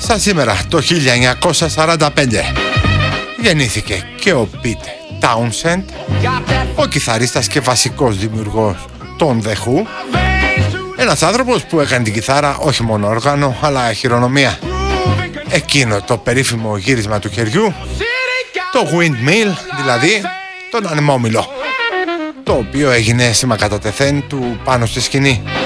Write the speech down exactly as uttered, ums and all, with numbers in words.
Σαν σήμερα το χίλια εννιακόσια σαράντα πέντε γεννήθηκε και ο Πιτ Τάουνσεντ, ο κιθαρίστας και βασικός δημιουργός των The Who, ένας άνθρωπος που έκανε την κιθάρα όχι μόνο όργανο αλλά χειρονομία. Εκείνο το περίφημο γύρισμα του χεριού, το windmill, δηλαδή τον ανεμόμυλο, το οποίο έγινε σήμα κατά τεθέν του πάνω στη σκηνή.